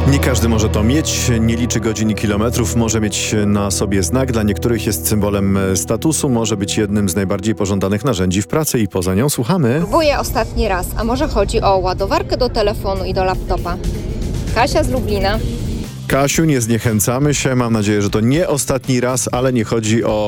Nie każdy może to mieć, nie liczy godzin i kilometrów, może mieć na sobie znak, dla niektórych jest symbolem statusu, może być jednym z najbardziej pożądanych narzędzi w pracy i poza nią słuchamy. Próbuję ostatni raz, a może chodzi o ładowarkę do telefonu i do laptopa. Kasia z Lublina. Kasiu, nie zniechęcamy się, mam nadzieję, że to nie ostatni raz, ale nie chodzi o